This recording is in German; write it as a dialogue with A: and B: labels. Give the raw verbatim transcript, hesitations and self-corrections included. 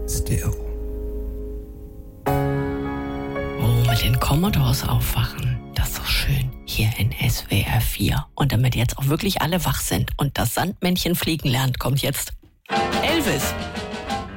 A: Still.
B: Oh, mit den Commodores aufwachen. Das ist doch schön. Hier in S W R vier. Und damit jetzt auch wirklich alle wach sind und das Sandmännchen fliegen lernt, kommt jetzt Elvis.